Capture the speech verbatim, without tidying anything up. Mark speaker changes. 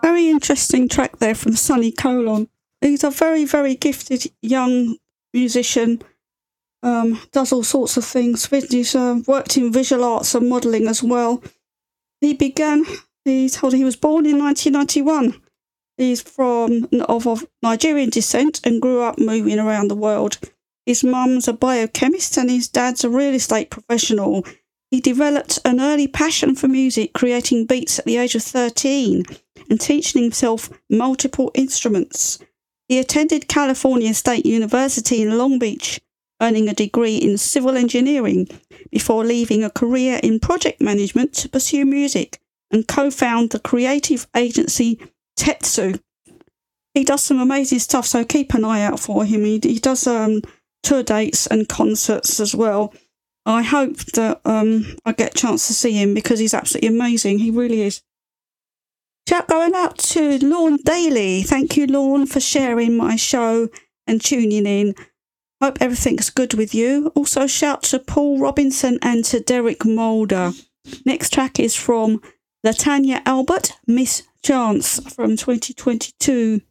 Speaker 1: Very interesting track there from Sonny Colon. He's a very, very gifted young musician. Um, does all sorts of things. He's uh, worked in visual arts and modelling as well. He began, he told he was born in nineteen ninety-one. He's from of, of Nigerian descent and grew up moving around the world. His mum's a biochemist and his dad's a real estate professional. He developed an early passion for music, creating beats at the age of thirteen and teaching himself multiple instruments. He attended California State University in Long Beach, earning a degree in civil engineering before leaving a career in project management to pursue music and co-found the creative agency Tetsu. He does some amazing stuff, so keep an eye out for him. He, he does um, tour dates and concerts as well. I hope that um, I get a chance to see him because he's absolutely amazing. He really is. Shout going out to Lorne Daly. Thank you, Lorne, for sharing my show and tuning in. Hope everything's good with you. Also, shout to Paul Robinson and to Derek Mulder. Next track is from Latanya Albert, Miss Chance from twenty twenty-two.